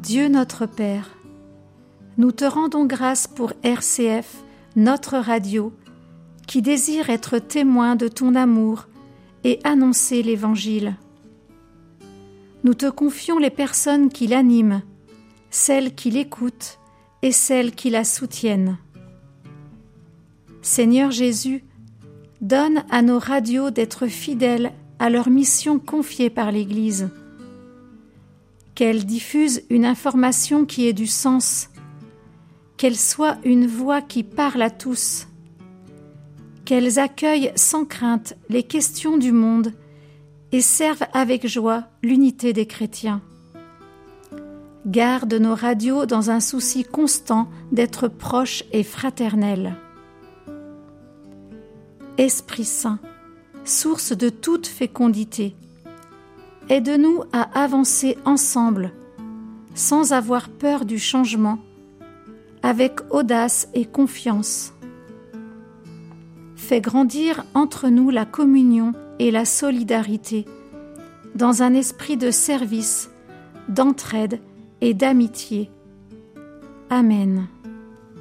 Dieu notre Père, nous te rendons grâce pour RCF, notre radio, qui désire être témoin de ton amour et annoncer l'Évangile. Nous te confions les personnes qui l'animent, celles qui l'écoutent et celles qui la soutiennent. Seigneur Jésus, donne à nos radios d'être fidèles à leur mission confiée par l'Église. Qu'elles diffusent une information qui ait du sens, qu'elles soient une voix qui parle à tous, qu'elles accueillent sans crainte les questions du monde et servent avec joie l'unité des chrétiens. Garde nos radios dans un souci constant d'être proches et fraternels. Esprit Saint, source de toute fécondité, aide-nous à avancer ensemble, sans avoir peur du changement, avec audace et confiance. Fais grandir entre nous la communion et la solidarité, dans un esprit de service, d'entraide et d'amitié. Amen.